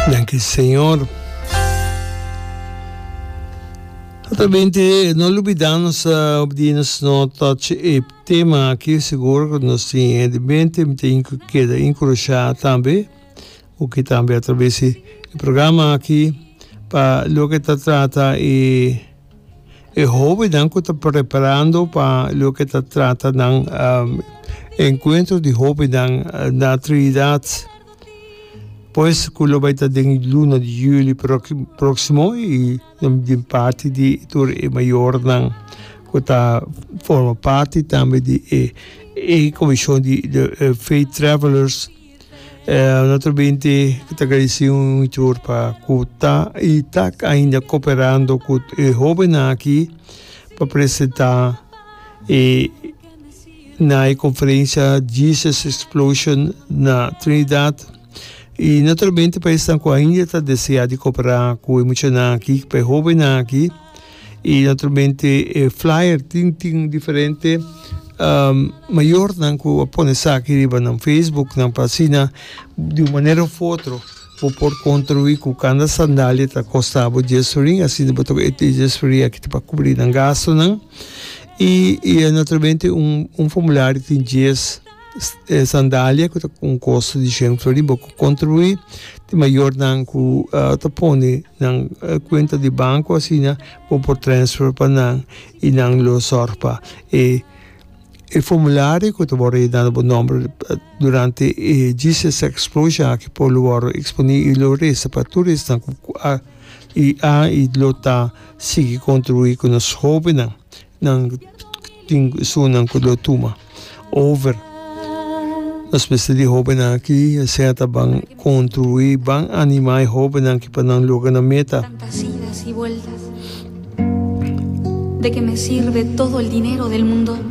Danke, Senhor. Atravamente, não olvidamos de nos notas e tema aqui seguro que nós temos de mente, tem que encorajar também, o que também através do programa aqui, para o que está trata e jovem que está preparando para o que está trata ng encontro de jovem na Trinidad. Pois quello vai estar em luna de julho próximo e de parte de tour e maior não que tá forma parte também de comissão de Faith Travelers naturalmente que está agradecendo muito para que está ainda cooperando com o jovem aqui para apresentar na conferência Jesus Explosion na Trinidad. E naturalmente para estar com ainda está desejando de cooperar com o emocional aqui, para o jovem aqui. E naturalmente flyer tem diferente maior não que pode estar aqui no Facebook, na página de uma maneira ou outra, por contribuir com cada sandália está custava $10, assim de botar $10 aqui para cobrir o gasto não. E naturalmente formulário tem 10 sandália que com custo de $100 para contribuir de maior não que tapone na conta de banco assim na por transfer para não e não lo sorpa e formulário que tu vai dar o número durante Jesus Explosion que por lugar disponível resta para turistas e lo tá seguir contribuir com os jovens não tem não que lo toma over. Nós precisamos de jovem aqui, certa bang contribuir, bang animar jovem aqui para não lugar na meta. Tantas idas y vueltas, de que me sirve todo el dinero del mundo.